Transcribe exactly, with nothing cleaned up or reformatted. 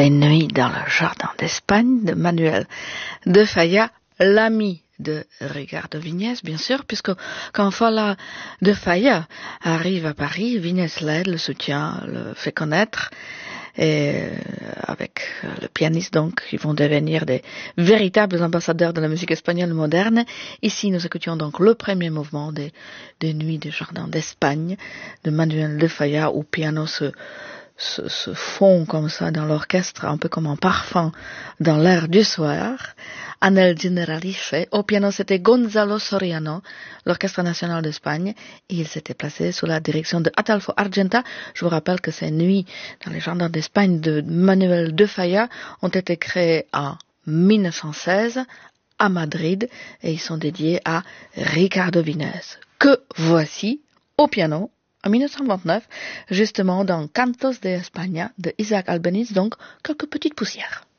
Les nuits dans le jardin d'Espagne de Manuel de Falla, l'ami de Ricardo Viñes, bien sûr, puisque quand Falla de Falla arrive à Paris, Viñes l'aide, le soutient, le fait connaître, et avec le pianiste, donc, ils vont devenir des véritables ambassadeurs de la musique espagnole moderne. Ici, nous écoutions donc le premier mouvement des, des Nuits du Jardin d'Espagne de Manuel de Falla, où piano se Se, se fond comme ça dans l'orchestre, un peu comme un parfum dans l'air du soir. Anel Generalife. Au piano, c'était Gonzalo Soriano, l'Orchestre National d'Espagne, et il s'était placé sous la direction de Ataulfo Argenta. Je vous rappelle que ces nuits dans les jardins d'Espagne de Manuel de Falla ont été créées en mille neuf cent seize à Madrid, et ils sont dédiés à Ricardo Viñes, que voici au piano en mille neuf cent vingt-neuf, justement dans Cantos de España de Isaac Albéniz, donc quelques petites poussières.